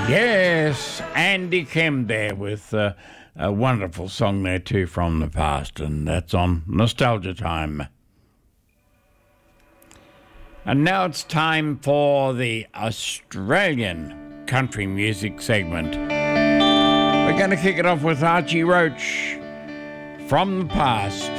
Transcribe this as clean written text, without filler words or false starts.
Yes, Andy Kim there with a wonderful song there too from the past, and that's on Nostalgia Time. And now it's time for the Australian country music segment. We're going to kick it off with Archie Roach from the past.